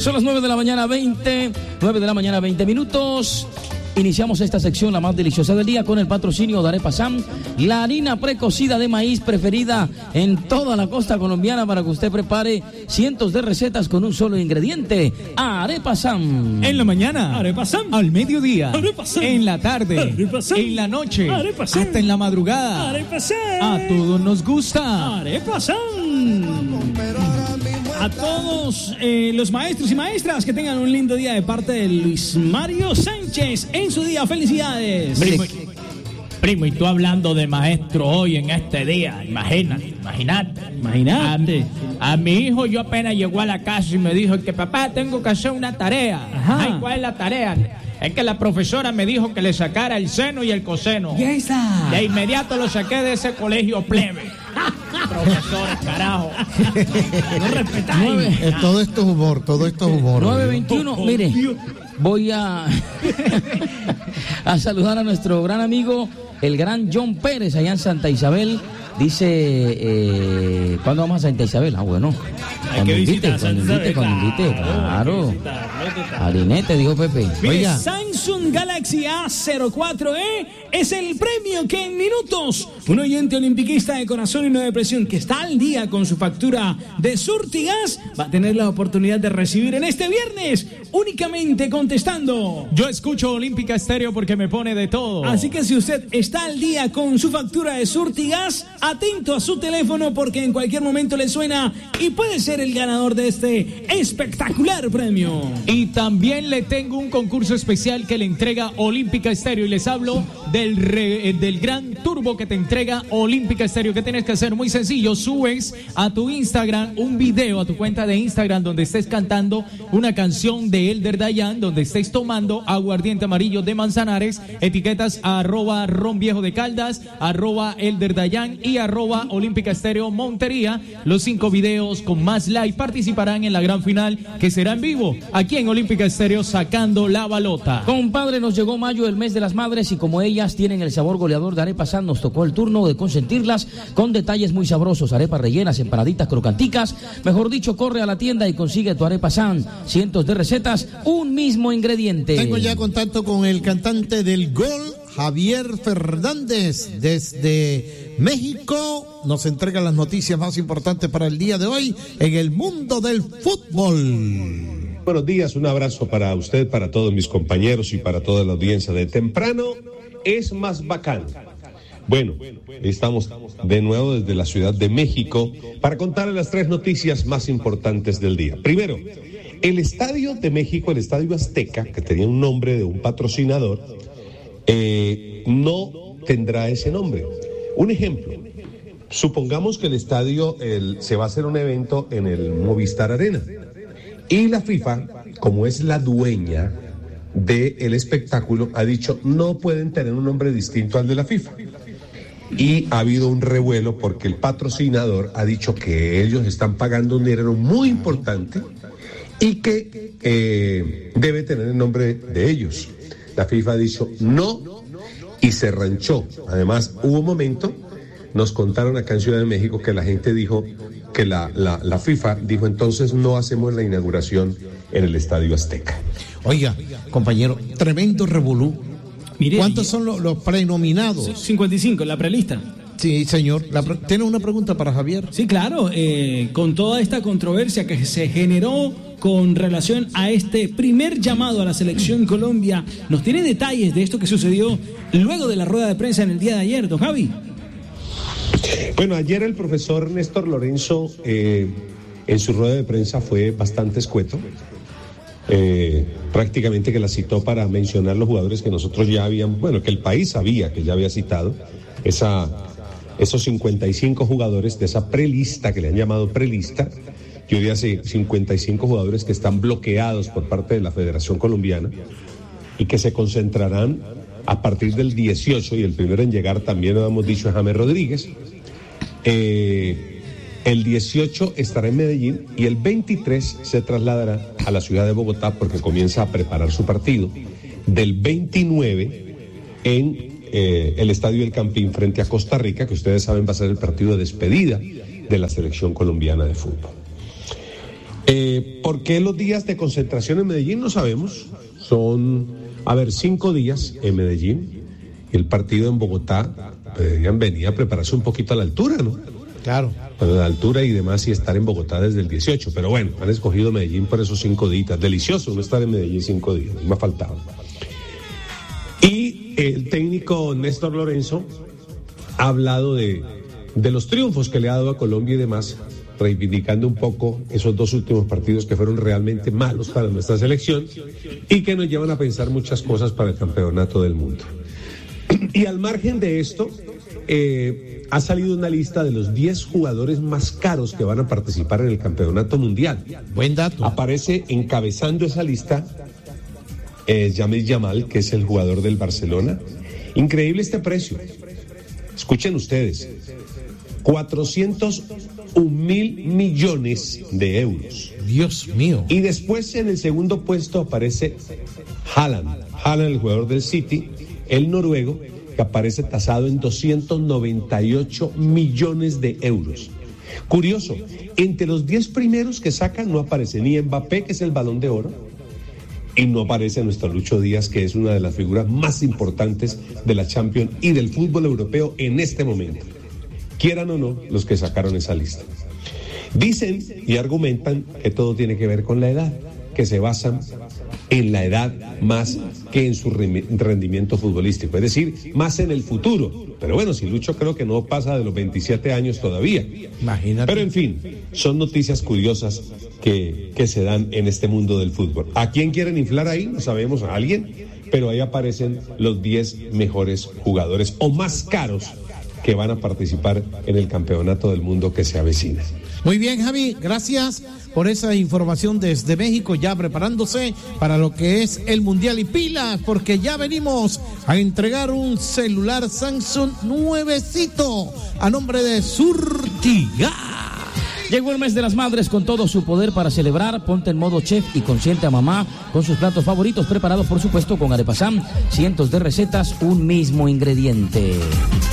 Son las 9 de la mañana 20 minutos. Iniciamos esta sección, la más deliciosa del día, con el patrocinio de Arepa Sam, la harina precocida de maíz preferida en toda la costa colombiana para que usted prepare cientos de recetas con un solo ingrediente. Arepa Sam. En la mañana, Arepa Sam. Al mediodía, Arepa Sam. En la tarde, Arepa Sam. En la noche, Arepa Sam. hasta en la madrugada. Arepa Sam. A todos nos gusta. Arepa Sam. A todos los maestros y maestras que tengan un lindo día de parte de Luis Mario Sánchez en su día. ¡Felicidades! Primo, y tú hablando de maestro hoy en este día, imagínate. A mi hijo yo apenas llegó a la casa y me dijo que papá, tengo que hacer una tarea. Ajá. Ay, ¿cuál es la tarea? Es que la profesora me dijo que le sacara el seno y el coseno. ¿Y esa? De inmediato lo saqué de ese colegio plebe. Profesores, carajo. No respetáis. Todo esto es humor. 9:21, mire, voy a saludar a nuestro gran amigo, el gran John Pérez, allá en Santa Isabel. Dice, ¿cuándo vamos a Santa Isabel? Bueno, cuando invite, claro. Alinete, dijo Pepe. Mire, Oiga, Samsung Galaxy A04e es el premio que en minutos un oyente olimpiquista de corazón y no de presión que está al día con su factura de Surtigas va a tener la oportunidad de recibir en este viernes, únicamente contestando. Yo escucho Olímpica Estéreo porque me pone de todo. Así que si usted está al día con su factura de Surtigas, atento a su teléfono porque en cualquier momento le suena y puede ser el ganador de este espectacular premio. Y también le tengo un concurso especial que le entrega Olímpica Estéreo y les hablo del gran turbo que te entrega Olímpica Estéreo. ¿Qué tienes que hacer? Muy sencillo, subes a tu Instagram un video, a tu cuenta de Instagram, donde estés cantando una canción de Elder Dayan, donde estés tomando aguardiente amarillo de Manzanares, etiquetas @Ron Viejo de Caldas, @Elder Dayan y @Olímpica Estéreo Montería. Los 5 videos con más like participarán en la gran final que será en vivo aquí en Olímpica Estéreo, sacando la balota. compadre, nos llegó mayo, el mes de las madres, y como ellas tienen el sabor goleador de Arepa San, nos tocó el turno de consentirlas con detalles muy sabrosos, arepas rellenas, empanaditas crocanticas. Mejor dicho, corre a la tienda y consigue tu Arepa San, cientos de recetas, un mismo ingrediente. Tengo ya contacto con el cantante del gol, Javier Fernández, desde México. Nos entrega las noticias más importantes para el día de hoy en el mundo del fútbol. Buenos días, un abrazo para usted, para todos mis compañeros y para toda la audiencia de Temprano es más bacán. Bueno, estamos de nuevo desde la Ciudad de México para contarles las 3 noticias más importantes del día. Primero, el Estadio de México, el Estadio Azteca, que tenía un nombre de un patrocinador, no tendrá ese nombre. Un ejemplo, supongamos que el estadio se va a hacer un evento en el Movistar Arena y la FIFA, como es la dueña del espectáculo, ha dicho no pueden tener un nombre distinto al de la FIFA. Y ha habido un revuelo porque el patrocinador ha dicho que ellos están pagando un dinero muy importante y que debe tener el nombre de ellos. La FIFA ha dicho no y se ranchó. Además, hubo un momento, nos contaron acá en Ciudad de México, que la gente dijo que la FIFA dijo entonces no hacemos la inauguración en el Estadio Azteca. Oiga, compañero, tremendo revolú. Mire, ¿cuántos son los prenominados? 55, la prelista. Sí, señor. ¿Tiene una pregunta para Javier? Sí, claro. Con toda esta controversia que se generó con relación a este primer llamado a la selección Colombia, ¿nos tiene detalles de esto que sucedió luego de la rueda de prensa en el día de ayer, don Javi? Bueno, ayer el profesor Néstor Lorenzo en su rueda de prensa fue bastante escueto. Prácticamente que la citó para mencionar los jugadores que nosotros ya habíamos, bueno, que el país sabía que ya había citado, esos 55 jugadores de esa prelista que le han llamado prelista. Yo diría 55 jugadores que están bloqueados por parte de la Federación Colombiana y que se concentrarán a partir del 18, y el primero en llegar también lo hemos dicho es James Rodríguez. El 18 estará en Medellín y el 23 se trasladará a la ciudad de Bogotá porque comienza a preparar su partido del 29 en el Estadio El Campín frente a Costa Rica, que ustedes saben va a ser el partido de despedida de la selección colombiana de fútbol. ¿Por qué los días de concentración en Medellín? No sabemos. Son, 5 días en Medellín. El partido en Bogotá, deberían venir a prepararse un poquito a la altura, ¿no? Claro. A la altura y demás, y estar en Bogotá desde el 18. Pero bueno, han escogido Medellín por esos 5 días. Delicioso no estar en Medellín 5 días, me ha faltado. Y el técnico Néstor Lorenzo ha hablado de los triunfos que le ha dado a Colombia y demás, reivindicando un poco esos 2 últimos partidos que fueron realmente malos para nuestra selección y que nos llevan a pensar muchas cosas para el campeonato del mundo. Y al margen de esto, ha salido una lista de los 10 jugadores más caros que van a participar en el campeonato mundial. Buen dato. Aparece encabezando esa lista Lamine Yamal, que es el jugador del Barcelona. Increíble este precio. Escuchen ustedes, 401 mil millones de euros. Dios mío. Y después en el segundo puesto aparece Haaland, el jugador del City, el noruego, que aparece tasado en 298 millones de euros. Curioso, entre los 10 primeros que sacan no aparece ni Mbappé, que es el Balón de Oro, y no aparece nuestro Lucho Díaz, que es una de las figuras más importantes de la Champions y del fútbol europeo en este momento. Quieran o no, los que sacaron esa lista. Dicen y argumentan que todo tiene que ver con la edad, que se basan en la edad más que en su rendimiento futbolístico, es decir, más en el futuro. Pero bueno, si Lucho creo que no pasa de los 27 años todavía. Imagínate. Pero en fin, son noticias curiosas que se dan en este mundo del fútbol. ¿A quién quieren inflar ahí? No sabemos, a alguien, pero ahí aparecen los 10 mejores jugadores o más caros que van a participar en el campeonato del mundo que se avecina. Muy bien, Javi, gracias por esa información desde México, ya preparándose para lo que es el Mundial. Y pilas, porque ya venimos a entregar un celular Samsung nuevecito a nombre de Surtigas. Llegó el mes de las madres con todo su poder para celebrar. Ponte en modo chef y consiente a mamá con sus platos favoritos, preparados por supuesto con Arepa Sam. Cientos de recetas, un mismo ingrediente.